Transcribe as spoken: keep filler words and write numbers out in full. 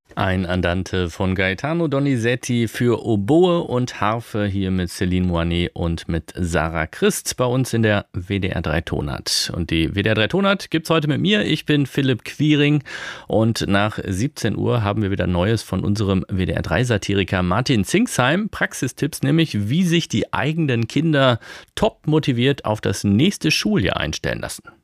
Ein Andante von Gaetano Donizetti für Oboe und Harfe, hier mit Céline Moinet und mit Sarah Christ bei uns in der W D R drei Tonart. Und die W D R drei Tonart gibt's heute mit mir. Ich bin Philipp Quiring und nach siebzehn Uhr haben wir wieder Neues von unserem W D R drei Satiriker Martin Zingsheim. Praxistipps nämlich, wie sich die eigenen Kinder top motiviert auf das nächste Schuljahr einstellen lassen.